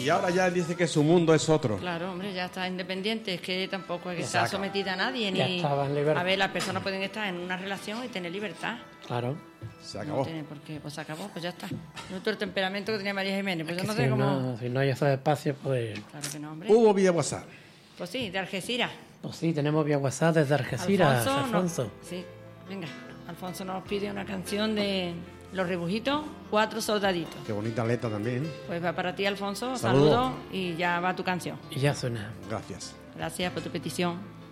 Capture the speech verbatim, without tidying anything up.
Y ahora ya dice que su mundo es otro. Claro, hombre, ya está independiente, es que tampoco hay que Ya estar saca. sometida a nadie. Ya Ni... estaba en libertad. A ver, las personas pueden estar en una relación y tener libertad. Claro. Se No acabó. tiene por qué, pues se acabó, pues ya está. No el temperamento que tenía María Jiménez, pues Es yo que no sé si, cómo... no, si no hay esos espacios, pues... Claro que no, hombre. Hubo vía WhatsApp. Pues sí, de Algeciras. Pues sí, tenemos vía WhatsApp desde Algeciras, Alfonso, no- Alfonso. Sí, venga. Alfonso nos pide una canción de Los Rebujitos, Cuatro Soldaditos. Qué bonita letra también. Pues va para ti, Alfonso. Saludos. Saludos y ya va tu canción. Y ya suena. Gracias. Gracias por tu petición.